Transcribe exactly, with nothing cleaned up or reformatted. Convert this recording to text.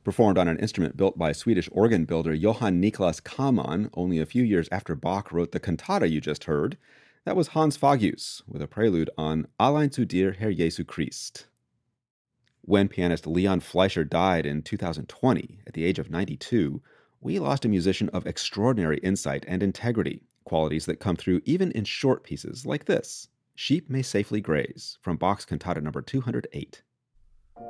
Performed on an instrument built by Swedish organ builder Johann Niklas Kamann only a few years after Bach wrote the cantata you just heard. That was Hans Fagius with a prelude on Allein zu dir, Herr Jesu Christ. When pianist Leon Fleischer died in two thousand twenty at the age of ninety-two, we lost a musician of extraordinary insight and integrity, qualities that come through even in short pieces like this, Sheep May Safely Graze, from Bach's Cantata number two hundred eight.